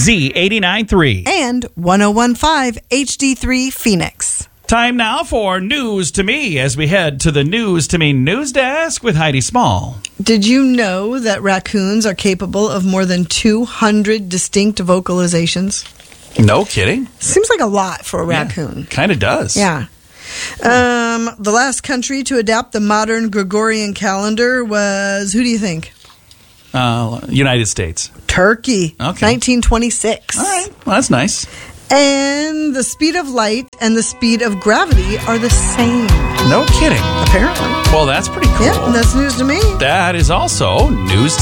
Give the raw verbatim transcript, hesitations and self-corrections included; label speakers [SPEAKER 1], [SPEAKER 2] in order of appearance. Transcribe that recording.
[SPEAKER 1] Z eighty-nine point three.
[SPEAKER 2] And one oh one point five H D three Phoenix.
[SPEAKER 1] Time now for News to Me as we head to the News to Me news desk with Heidi Small.
[SPEAKER 2] Did you know that raccoons are capable of more than two hundred distinct vocalizations?
[SPEAKER 1] No kidding.
[SPEAKER 2] Seems like a lot for a raccoon.
[SPEAKER 1] Yeah, kind of does.
[SPEAKER 2] Yeah. Um, the last country to adapt the modern Gregorian calendar was, who do you think?
[SPEAKER 1] Uh, United States.
[SPEAKER 2] Turkey.
[SPEAKER 1] Okay.
[SPEAKER 2] nineteen twenty-six.
[SPEAKER 1] All right. Well, that's nice.
[SPEAKER 2] And the speed of light and the speed of gravity are the same.
[SPEAKER 1] No kidding.
[SPEAKER 2] Apparently.
[SPEAKER 1] Well, that's pretty cool.
[SPEAKER 2] Yeah, that's news to me.
[SPEAKER 1] That is also news